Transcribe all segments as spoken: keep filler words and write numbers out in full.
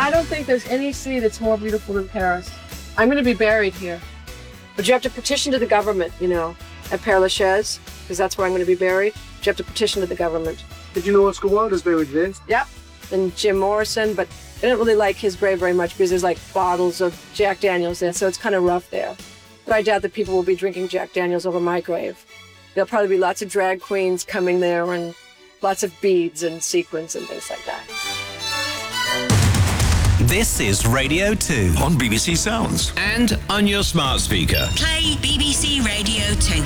I don't think there's any city that's more beautiful than Paris. I'm going to be buried here. But you have to petition to the government, you know, at Père Lachaise, because that's where I'm going to be buried. But you have to petition to the government. Did you know Oscar Wilde's buried there? Yep. And Jim Morrison, but I didn't really like his grave very much because there's like bottles of Jack Daniels there, so it's kind of rough there. But I doubt that people will be drinking Jack Daniels over my grave. There'll probably be lots of drag queens coming there and lots of beads and sequins and things like that. This is Radio two on B B C Sounds and on your smart speaker. Play B B C Radio two.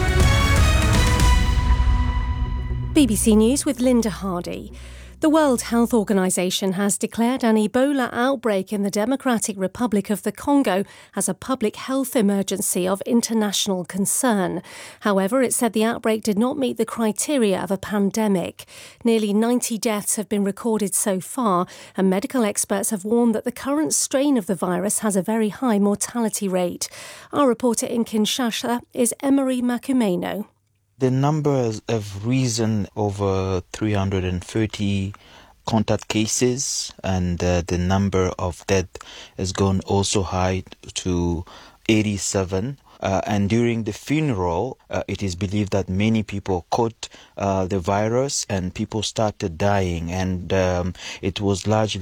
B B C News with Linda Hardy. The World Health Organization has declared an Ebola outbreak in the Democratic Republic of the Congo as a public health emergency of international concern. However, it said the outbreak did not meet the criteria of a pandemic. Nearly ninety deaths have been recorded so far, and medical experts have warned that the current strain of the virus has a very high mortality rate. Our reporter in Kinshasa is Emery Makumeno. The numbers have risen over three hundred thirty contact cases, and uh, the number of deaths has gone also high to eighty-seven. Uh, and during the funeral, uh, it is believed that many people caught uh, the virus and people started dying, and um, it was largely